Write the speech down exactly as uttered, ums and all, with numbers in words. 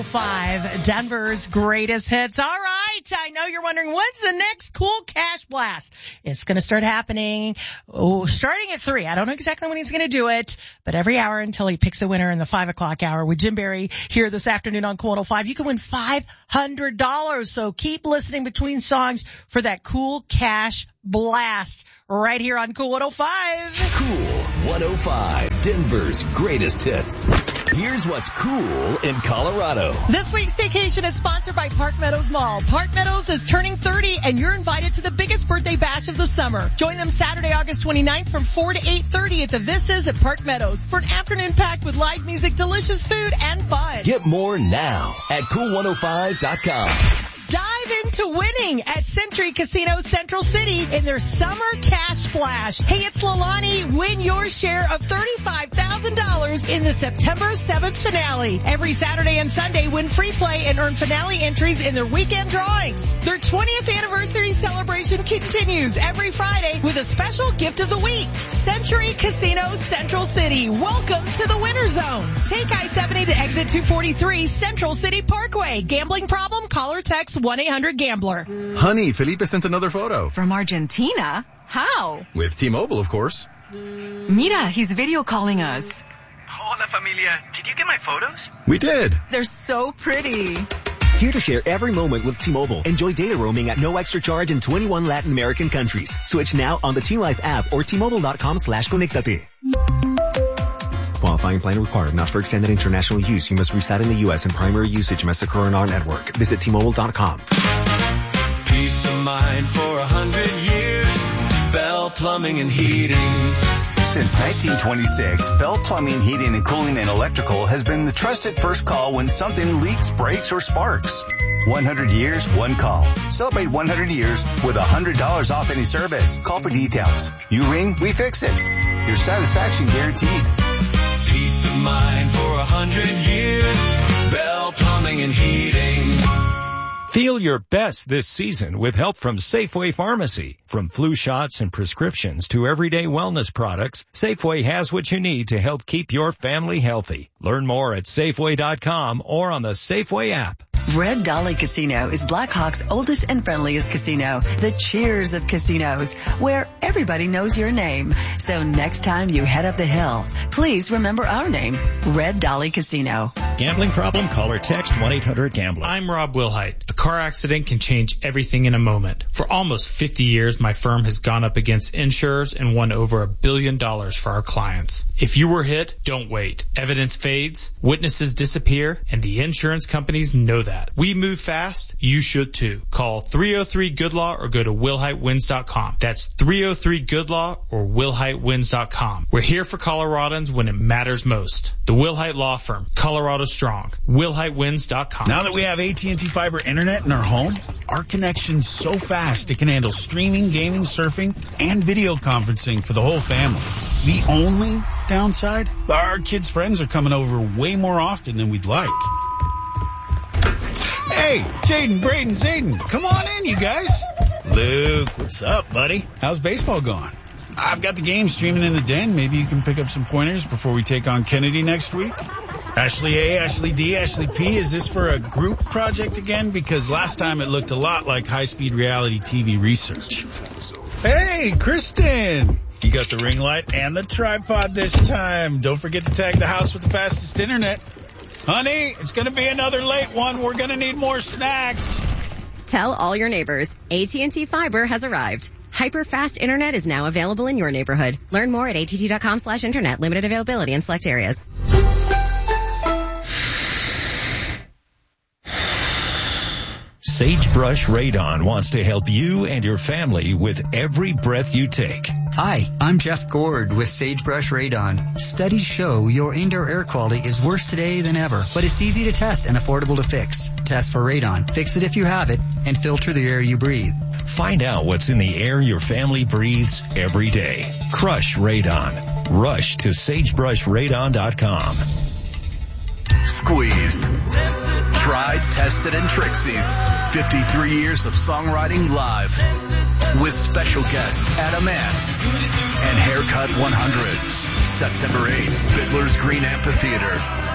Five, Denver's greatest hits. All right. I know you're wondering, when's the next Cool Cash Blast? It's going to start happening, oh, starting at three. I don't know exactly when he's going to do it, but every hour until he picks a winner in the five o'clock hour with Jim Barry here this afternoon on Cool one oh five. You can win five hundred dollars. So keep listening between songs for that Cool Cash Blast right here on Cool one oh five. Cool one oh five, Denver's greatest hits. Here's what's cool in Colorado. This week's staycation is sponsored by Park Meadows Mall. Park Meadows is turning thirty, and you're invited to the biggest birthday bash of the summer. Join them Saturday, August twenty-ninth from four to eight thirty at the Vistas at Park Meadows for an afternoon packed with live music, delicious food, and fun. Get more now at cool one oh five dot com. Dive into winning at Century Casino Central City in their Summer Cash Splash. Hey, it's Lalani. Win your share of thirty-five thousand dollars in the September seventh finale. Every Saturday and Sunday, win free play and earn finale entries in their weekend drawings. Their twentieth anniversary celebration continues every Friday with a special gift of the week. Century Casino Central City. Welcome to the Winter Zone. Take I seventy to exit two forty-three Central City Parkway. Gambling problem? Call or text one eight hundred gambler. Honey, Felipe sent another photo. From Argentina? How? With T-Mobile, of course. Mira, he's video calling us. Hola, familia. Did you get my photos? We did. They're so pretty. Here to share every moment with T-Mobile. Enjoy data roaming at no extra charge in twenty-one Latin American countries. Switch now on the T-Life app or T-Mobile.com slash conectate. Qualifying plan required. Not for extended international use. You must reside in the U S and primary usage must occur on our network. Visit T Mobile dot com. Peace of mind for a hundred years. Bell Plumbing and Heating. Since nineteen twenty-six, Bell Plumbing, Heating, and Cooling and Electrical has been the trusted first call when something leaks, breaks, or sparks. one hundred years, one call. Celebrate one hundred years with one hundred dollars off any service. Call for details. You ring, we fix it. Your satisfaction guaranteed. Peace of mind for a hundred years. Bell Plumbing and Heating. Feel your best this season with help from Safeway Pharmacy. From flu shots and prescriptions to everyday wellness products, Safeway has what you need to help keep your family healthy. Learn more at Safeway dot com or on the Safeway app. Red Dolly Casino is Blackhawk's oldest and friendliest casino, the cheers of casinos, where everybody knows your name. So next time you head up the hill, please remember our name, Red Dolly Casino. Gambling problem? Call or text one eight hundred gambler. I'm Rob Wilhite. A car accident can change everything in a moment. For almost fifty years, my firm has gone up against insurers and won over a billion dollars for our clients. If you were hit, don't wait. Evidence fades, witnesses disappear, and the insurance companies know that. We move fast. You should too. Call three oh three good law or go to wilhite wins dot com. That's three oh three good law or wilhite wins dot com. We're here for Coloradans when it matters most. The Wilhite Law Firm. Colorado strong. wilhite wins dot com. Now that we have A T and T Fiber Internet in our home, our connection's so fast it can handle streaming, gaming, surfing, and video conferencing for the whole family. The only downside? Our kids' friends are coming over way more often than we'd like. Hey, Jaden, Braden, Zayden, come on in, you guys. Luke, what's up, buddy? How's baseball going? I've got the game streaming in the den. Maybe you can pick up some pointers before we take on Kennedy next week. Ashley A, Ashley D, Ashley P, is this for a group project again? Because last time it looked a lot like high-speed reality T V research. Hey, Kristen! You got the ring light and the tripod this time. Don't forget to tag the house with the fastest internet. Honey, it's going to be another late one. We're going to need more snacks. Tell all your neighbors, A T and T Fiber has arrived. Hyper-fast internet is now available in your neighborhood. Learn more at A T T dot com slash internet. Limited availability in select areas. Sagebrush Radon wants to help you and your family with every breath you take. Hi, I'm Jeff Gord with Sagebrush Radon. Studies show your indoor air quality is worse today than ever, but it's easy to test and affordable to fix. Test for radon, fix it if you have it, and filter the air you breathe. Find out what's in the air your family breathes every day. Crush Radon. Rush to sagebrush radon dot com. Squeeze. Tried, tested, and Trixie's. fifty-three years of songwriting live. With special guest Adam Ant and Haircut one hundred. September eighth, Fiddler's Green Amphitheater.